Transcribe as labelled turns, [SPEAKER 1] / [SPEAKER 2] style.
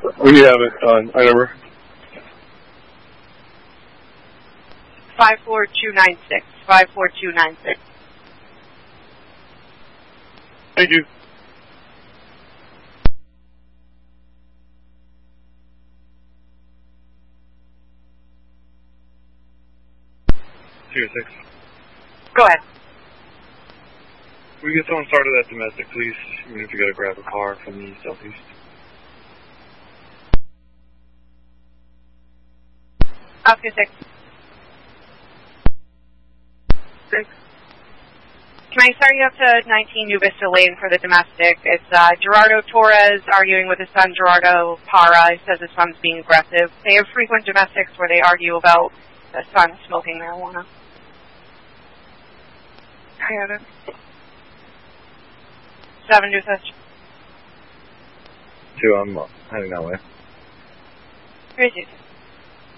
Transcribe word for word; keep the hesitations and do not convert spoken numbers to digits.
[SPEAKER 1] We have it on I number.
[SPEAKER 2] five four two nine six. five four two nine six.
[SPEAKER 1] Thank you. Two six.
[SPEAKER 2] Go ahead.
[SPEAKER 1] We get someone started at domestic, please. Even if you gotta grab a car from the southeast.
[SPEAKER 2] Oscar six.
[SPEAKER 1] Six.
[SPEAKER 2] Can I start you up to nineteen New Vista Lane for the domestic? It's uh, Gerardo Torres arguing with his son Gerardo Parra. He says his son's being aggressive. They have frequent domestics where they argue about the son smoking marijuana.
[SPEAKER 1] I got it.
[SPEAKER 2] Seven to such.
[SPEAKER 1] Two, I'm heading that way.
[SPEAKER 2] Three, two.